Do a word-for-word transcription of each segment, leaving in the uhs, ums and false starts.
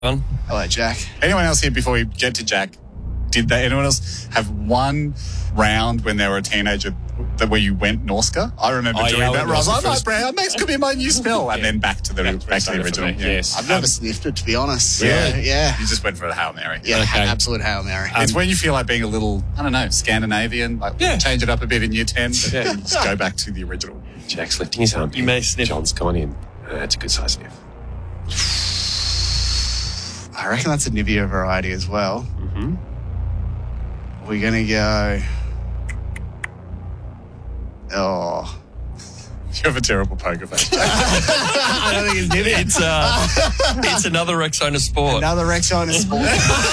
Hello, Jack. Anyone else here before we get to Jack? Did they? Anyone else have one round when they were a teenager that where you went Norska? I remember Oh, doing yeah, that. Where I was like, Norska "Oh, first- brown, next could be my new smell," and Yeah. then back to the Yeah, back to the for original. me, Yeah. yes. I've never sniffed it, to be honest. Really? Yeah. Yeah. You just went for a Hail Mary. Yeah, Okay. absolute Hail Mary. It's when you feel like being a little, I don't know, Scandinavian, like Yeah. change it up a bit in year ten, but Yeah. just go back to the original. Jack's lifting his arm. You may sniff. John's gone in. Uh, that's a good size sniff. I reckon that's a Nivea variety as well. Mm-hmm. We're going to go... Oh... You have a terrible poker face. I don't think it's Nivea. It's uh, it's another Rexona Sport. Another Rexona Sport.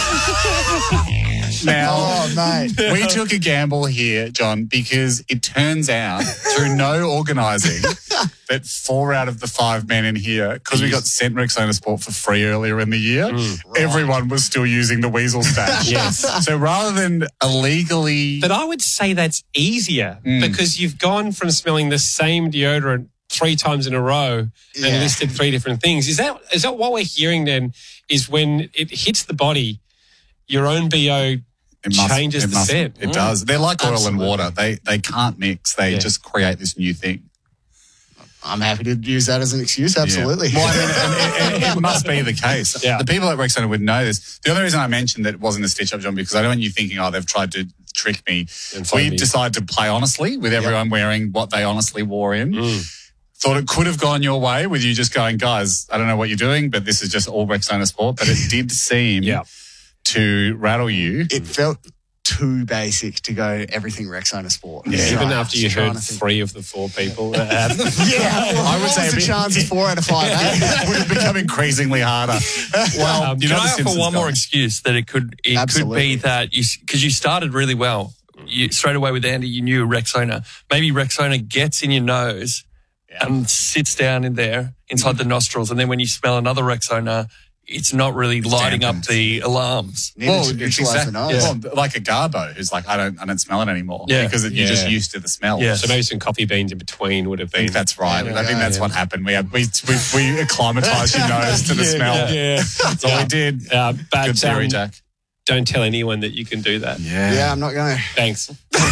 Now, Oh, mate. we took a gamble here, John, because it turns out through no organising that four out of the five men in here, because we got sent Rexona Sport for free earlier in the year, everyone was still using the Weasel stash. Yes. So rather than illegally... But I would say that's easier Mm. because you've gone from smelling the same deodorant three times in a row and Yeah. listed three different things. Is that is that what we're hearing then is when it hits the body, your own B O It must- changes it the must- scent. It does. They're like oil Absolutely. and water. They they can't mix. They Yeah. just create this new thing. I'm happy to use that as an excuse, absolutely. Yeah. Well, I mean, and, and, and it must be the case. Yeah. The people at Rexona would know this. The only reason I mentioned that it wasn't a stitch up, John, because I don't want you thinking, oh, they've tried to trick me. And find We me. decided to play honestly with everyone wearing what they honestly wore in. Mm. Thought it could have gone your way with you just going, guys, I don't know what you're doing, but this is just all Rexona Sport. But it did seem Yeah. to rattle you. It felt too basic to go everything Rexona Sport. Yeah. So Even I after was you trying heard to think. three of the four people that have. Yeah, well, I would what say was a the bit- chances four out of five, eh? It would have become increasingly harder. Well, Um, you Can know I the offer Simpsons one more guy. excuse that it could it Absolutely. could be that you because you started really well. You, straight away with Andy, you knew Rexona. Maybe Rexona gets in your nose and sits down in there inside the nostrils, and then when you smell another Rexona, it's not really lighting up dampened. the alarms. Needed Well, to it's neutralise exact- the nose. well, like a Garbo who's like, I don't, I don't smell it anymore Yeah. because it, you're Yeah. just used to the smell. Yeah. So maybe some coffee beans in between would have I been. think that's right. Yeah, I think yeah, that's yeah. what happened. We had, we we, we acclimatized your nose to the Yeah, smell. Yeah. That's all we did. Uh, but Good theory, um, Jack. don't tell anyone that you can do that. Yeah, I'm not going to. Thanks.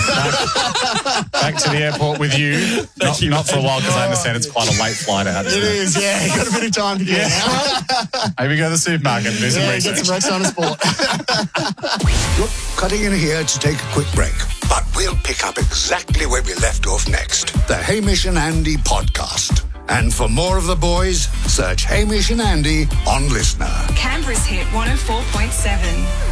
Back to the airport with you. Not, not for a while because I understand it's quite a late flight out. It is, yeah. Got a bit of time to get out. Maybe go to the supermarket and do some Yeah, research. get some Rexona Sport. Look, cutting in here to take a quick break, but we'll pick up exactly where we left off next. The Hamish and Andy podcast. And for more of the boys, search Hamish and Andy on Listener. Canberra's hit one oh four point seven.